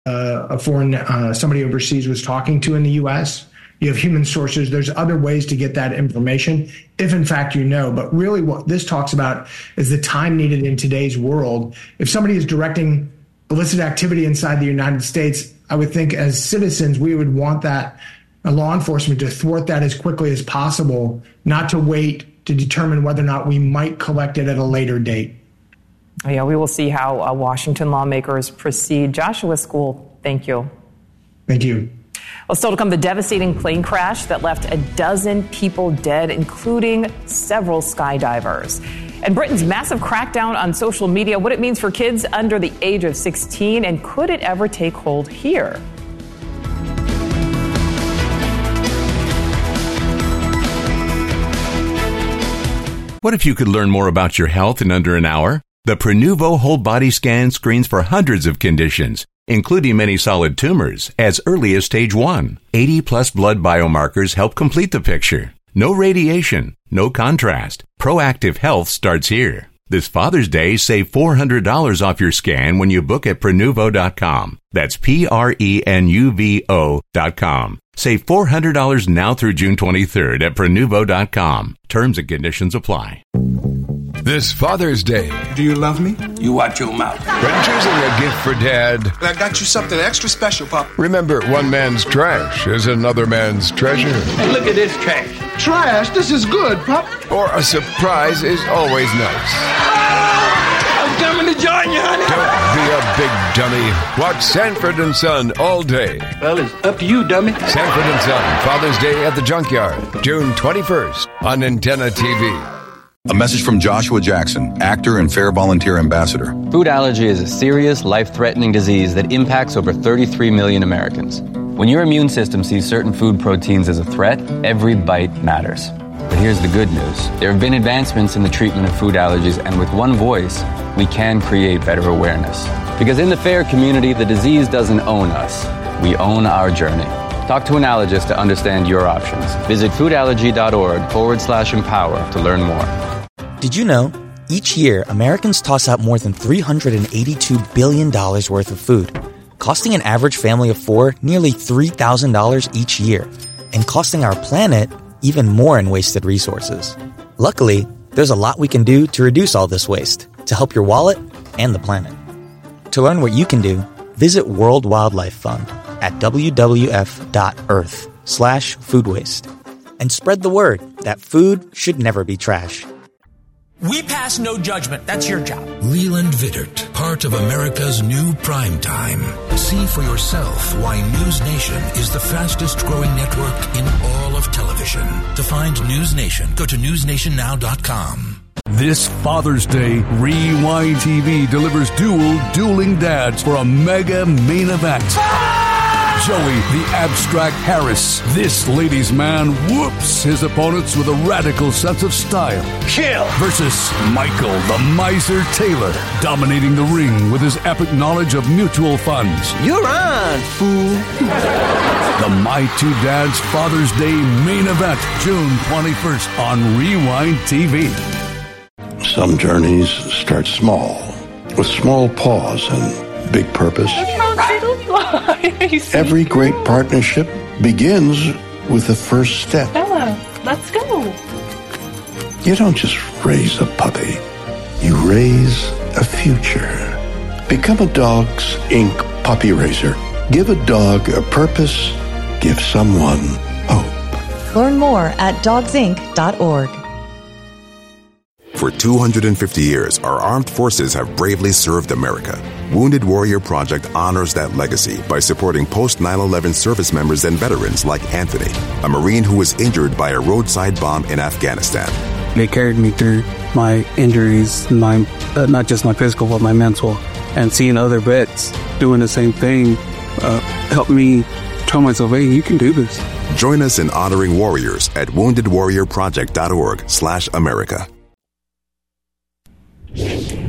a foreign somebody overseas was talking to in the U.S. You have human sources. There's other ways to get that information, if in fact you know. But really what this talks about is the time needed in today's world. If somebody is directing illicit activity inside the United States, I would think as citizens, we would want that law enforcement to thwart that as quickly as possible, not to wait to determine whether or not we might collect it at a later date. Yeah, we will see how Washington lawmakers proceed. Joshua School, thank you. Thank you. Well, still to come, the devastating plane crash that left a dozen people dead, including several skydivers. And Britain's massive crackdown on social media, what it means for kids under the age of 16, and could it ever take hold here? What if you could learn more about your health in under an hour? The Prenuvo whole body scan screens for hundreds of conditions, including many solid tumors, as early as stage 1. 80-plus blood biomarkers help complete the picture. No radiation, no contrast. Proactive health starts here. This Father's Day, save $400 off your scan when you book at Prenuvo.com. That's Prenuvo.com. Save $400 now through June 23rd at Prenuvo.com. Terms and conditions apply. This Father's Day. Do you love me? You watch your mouth. When choosing a gift for Dad, I got you something extra special, Pop. remember one man's trash is another man's treasure. Hey, look at this trash. Trash? This is good, Pop. Or a surprise is always nice. I'm coming to join you, honey. Don't be a big dummy. Watch Sanford and Son all day. Well, it's up to you, dummy. Sanford and Son, Father's Day at the Junkyard, June 21st on Antenna TV. A message from Joshua Jackson, actor and Fair Volunteer Ambassador. Food allergy is a serious, life-threatening disease that impacts over 33 million Americans. When your immune system sees certain food proteins as a threat, every bite matters. But here's the good news. There have been advancements in the treatment of food allergies, and with one voice, we can create better awareness. Because in the FAIR community, the disease doesn't own us. We own our journey. Talk to an allergist to understand your options. Visit foodallergy.org/empower to learn more. Did you know? Each year, Americans toss out more than $382 billion worth of food, costing an average family of 4 nearly $3,000 each year, and costing our planet even more in wasted resources. Luckily, there's a lot we can do to reduce all this waste, to help your wallet and the planet. To learn what you can do, visit World Wildlife Fund at wwf.earth/food waste. And spread the word that food should never be trash. We pass no judgment. That's your job. Leland Vittert, part of America's new primetime. See for yourself why News Nation is the fastest growing network in all of television. To find News Nation, go to newsnationnow.com. This Father's Day, Rewind TV delivers dueling dads for a mega main event. Joey, the abstract Harris. This ladies' man whoops his opponents with a radical sense of style. Kill! Versus Michael, the miser Taylor, dominating the ring with his epic knowledge of mutual funds. You're on, fool. The My Two Dads Father's Day main event, June 21st on Rewind TV. Some journeys start small, with small pause and big purpose. Every great partnership begins with the first step. Bella, let's go. You don't just raise a puppy. You raise a future. Become a Dogs Inc. puppy raiser. Give a dog a purpose. Give someone hope. Learn more at dogsinc.org. For 250 years, our armed forces have bravely served America. Wounded Warrior Project honors that legacy by supporting post-9/11 service members and veterans like Anthony, a Marine who was injured by a roadside bomb in Afghanistan. They carried me through my injuries, not just my physical, but my mental. And seeing other vets doing the same thing helped me tell myself, hey, you can do this. Join us in honoring warriors at woundedwarriorproject.org/America.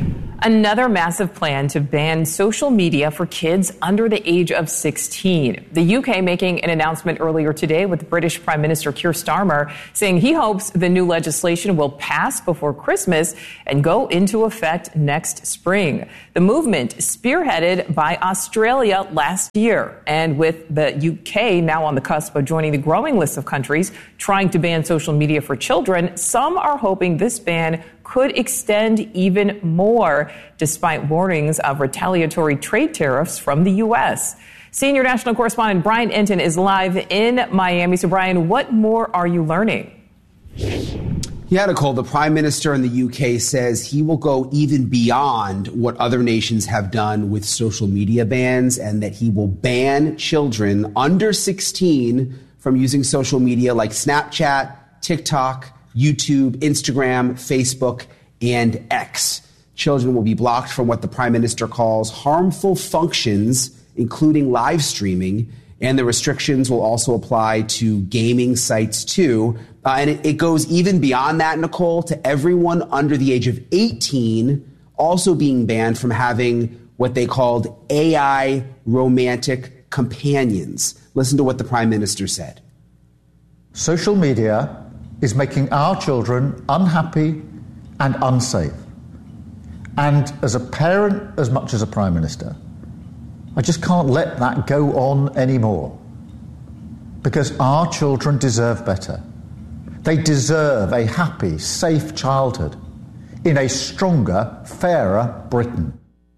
Another massive plan to ban social media for kids under the age of 16. The UK making an announcement earlier today with British Prime Minister Keir Starmer saying he hopes the new legislation will pass before Christmas and go into effect next spring. The movement spearheaded by Australia last year, and with the UK now on the cusp of joining the growing list of countries trying to ban social media for children, some are hoping this ban could extend even more, despite warnings of retaliatory trade tariffs from the U.S. Senior national correspondent Brian Entin is live in Miami. So, Brian, what more are you learning? Yeah, Nicole, the Prime Minister in the UK says he will go even beyond what other nations have done with social media bans, and that he will ban children under 16 from using social media like Snapchat, TikTok, YouTube, Instagram, Facebook, and X. Children will be blocked from what the Prime Minister calls harmful functions, including live streaming, and the restrictions will also apply to gaming sites too. And it goes even beyond that, Nicole, to everyone under the age of 18 also being banned from having what they called AI romantic companions. Listen to what the Prime Minister said. Social media is making our children unhappy and unsafe. And as a parent, as much as a Prime Minister, I just can't let that go on anymore. Because our children deserve better. They deserve a happy, safe childhood in a stronger, fairer Britain.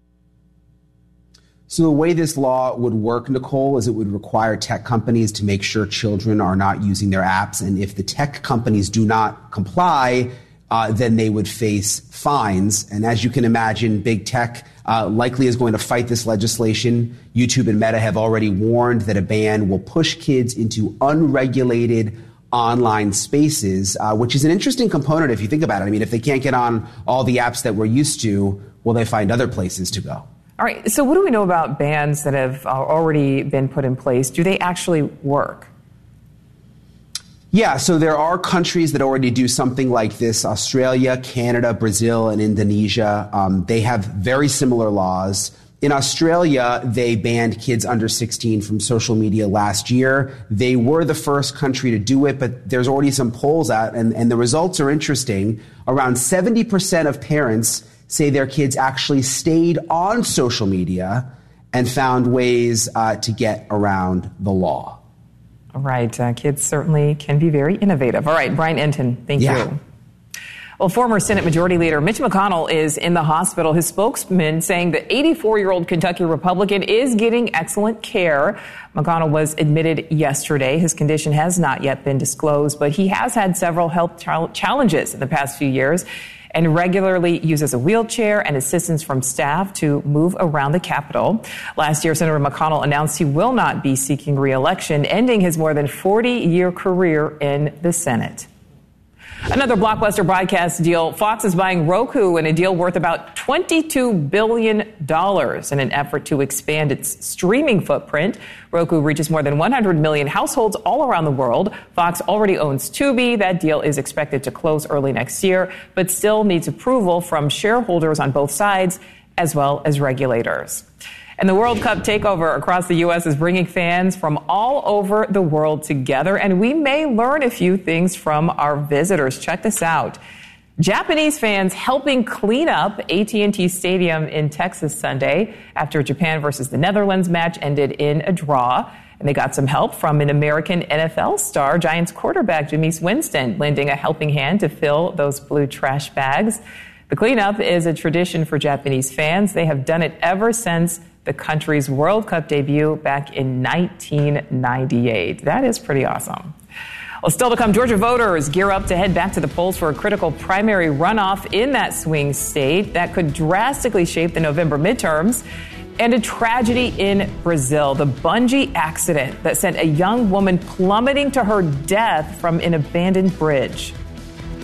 So the way this law would work, Nicole, is it would require tech companies to make sure children are not using their apps. And if the tech companies do not comply, then they would face fines. And as you can imagine, big tech likely is going to fight this legislation. YouTube and Meta have already warned that a ban will push kids into unregulated online spaces, which is an interesting component if you think about it. I mean, if they can't get on all the apps that we're used to, will they find other places to go? All right. So what do we know about bans that have already been put in place? Do they actually work? Yeah, so there are countries that already do something like this. Australia, Canada, Brazil, and Indonesia. They have very similar laws. In Australia, they banned kids under 16 from social media last year. They were the first country to do it, but there's already some polls out, and the results are interesting. Around 70% of parents say their kids actually stayed on social media and found ways to get around the law. All right. Kids certainly can be very innovative. All right. Brian Entin, thank you. Well, former Senate Majority Leader Mitch McConnell is in the hospital. His spokesman saying the 84-year-old Kentucky Republican is getting excellent care. McConnell was admitted yesterday. His condition has not yet been disclosed, but he has had several health challenges in the past few years and regularly uses a wheelchair and assistance from staff to move around the Capitol. Last year, Senator McConnell announced he will not be seeking re-election, ending his more than 40-year career in the Senate. Another blockbuster broadcast deal. Fox is buying Roku in a deal worth about $22 billion in an effort to expand its streaming footprint. Roku reaches more than 100 million households all around the world. Fox already owns Tubi. That deal is expected to close early next year, but still needs approval from shareholders on both sides, as well as regulators. And the World Cup takeover across the U.S. is bringing fans from all over the world together, and we may learn a few things from our visitors. Check this out. Japanese fans helping clean up AT&T Stadium in Texas Sunday after Japan versus the Netherlands match ended in a draw. And they got some help from an American NFL star, Giants quarterback Jameis Winston, lending a helping hand to fill those blue trash bags. The cleanup is a tradition for Japanese fans. They have done it ever since the country's World Cup debut back in 1998. That is pretty awesome. Well, still to come, Georgia voters gear up to head back to the polls for a critical primary runoff in that swing state that could drastically shape the November midterms. And a tragedy in Brazil, the bungee accident that sent a young woman plummeting to her death from an abandoned bridge.